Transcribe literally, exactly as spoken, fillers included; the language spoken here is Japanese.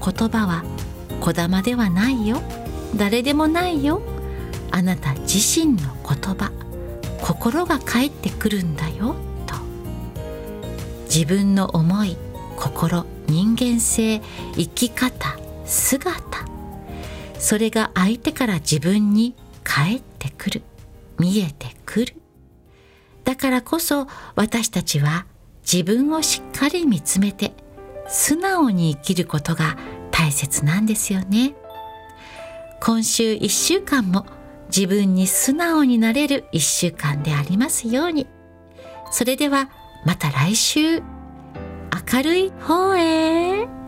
言葉はこだまではないよ、誰でもないよ、あなた自身の言葉、心が返ってくるんだよと。自分の思い、心、人間性、生き方、姿、それが相手から自分に返ってくる、見えてくる。だからこそ私たちは自分をしっかり見つめて素直に生きることが大切なんですよね。今週いっしゅうかんも自分に素直になれるいっしゅうかんでありますように。それではまた来週、明るい方へ。